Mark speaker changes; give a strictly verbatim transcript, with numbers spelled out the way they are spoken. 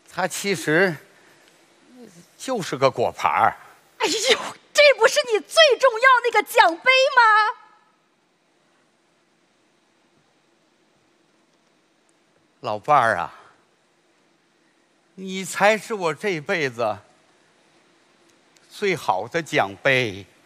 Speaker 1: 它其实就是个果盘儿。
Speaker 2: 哎呦，这不是你最重要那个奖杯吗？
Speaker 1: 老伴儿啊，你才是我这辈子最好的奖杯。